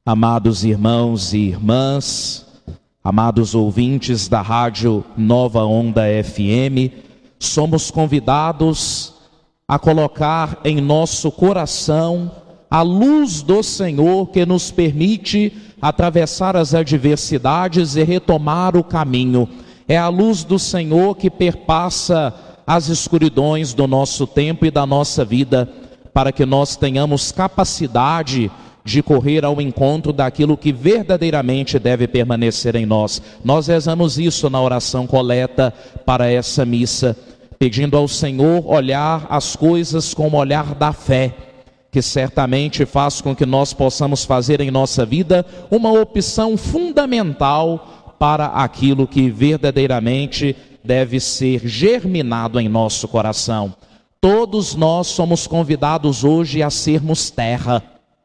Amados irmãos e irmãs, amados ouvintes da Rádio Nova Onda FM, somos convidados a colocar em nosso coração a luz do Senhor que nos permite atravessar as adversidades e retomar o caminho. É a luz do Senhor que perpassa as escuridões do nosso tempo e da nossa vida, para que nós tenhamos capacidade de correr ao encontro daquilo que verdadeiramente deve permanecer em nós. Nós rezamos isso na oração coleta para essa missa, pedindo ao Senhor olhar as coisas com o olhar da fé, que certamente faz com que nós possamos fazer em nossa vida uma opção fundamental para aquilo que verdadeiramente deve ser germinado em nosso coração. Todos nós somos convidados hoje a sermos terra.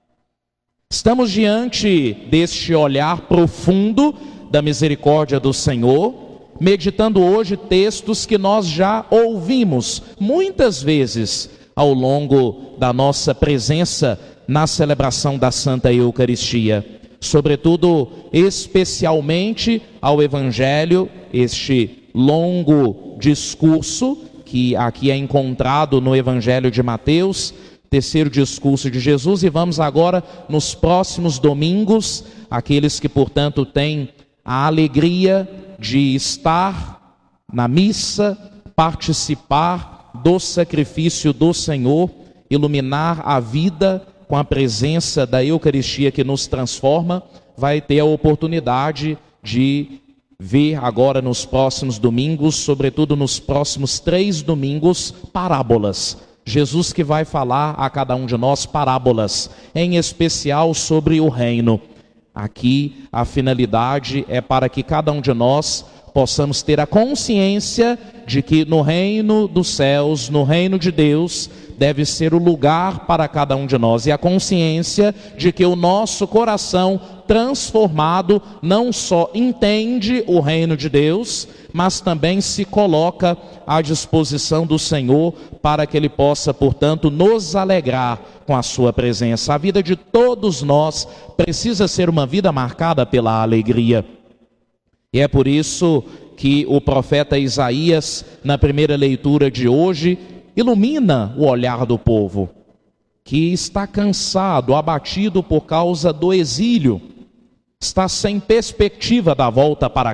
Estamos diante deste olhar profundo da misericórdia do Senhor, meditando hoje textos que nós já ouvimos muitas vezes ao longo da nossa presença na celebração da Santa Eucaristia. Sobretudo, especialmente ao Evangelho, este longo discurso que aqui é encontrado no Evangelho de Mateus, terceiro discurso de Jesus, e vamos agora nos próximos domingos, aqueles que portanto têm a alegria de estar na missa, participar do sacrifício do Senhor, iluminar a vida com a presença da Eucaristia que nos transforma, vai ter a oportunidade de ver agora nos próximos domingos, sobretudo nos próximos 3 domingos, parábolas. Jesus que vai falar a cada um de nós parábolas, em especial sobre o reino. Aqui a finalidade é para que cada um de nós possamos ter a consciência de que no reino dos céus, no reino de Deus, deve ser o lugar para cada um de nós. E a consciência de que o nosso coração transformado não só entende o reino de Deus, mas também se coloca à disposição do Senhor para que Ele possa, portanto, nos alegrar com a sua presença. A vida de todos nós precisa ser uma vida marcada pela alegria. E é por isso que o profeta Isaías, na primeira leitura de hoje, ilumina o olhar do povo, que está cansado, abatido por causa do exílio, está sem perspectiva da volta para